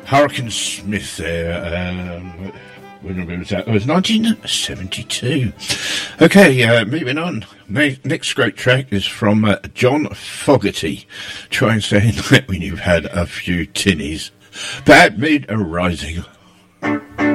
Hurricane Smith there. When was that? It was 1972. Okay, moving on. Next great track is from John Fogerty. Try and say that when you've had a few tinnies. Bad Mood Arising.